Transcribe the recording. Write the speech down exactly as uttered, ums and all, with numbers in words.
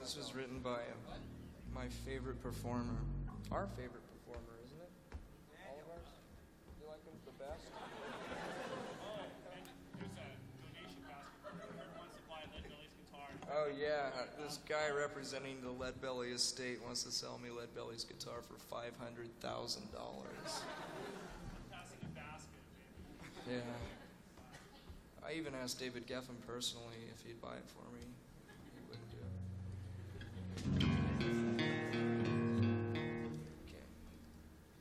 This was written by uh, my favorite performer. Our favorite performer, isn't it? All of ours? You like him the best? Oh yeah, this guy representing the Lead Belly estate wants to sell me Lead Belly's guitar for five hundred thousand dollars. Yeah. I even asked David Geffen personally if he'd buy it for me.